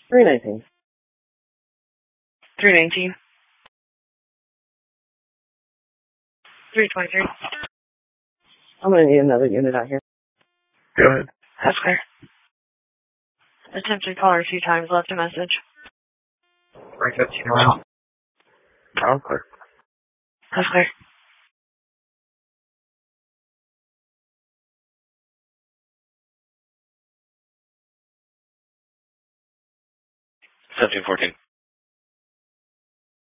319. 319. 323. I'm going to need another unit out here. Go ahead. That's clear. Attempted caller a few times, left a message. Right, that's you out. I'm clear. That's clear. Seventeen 14.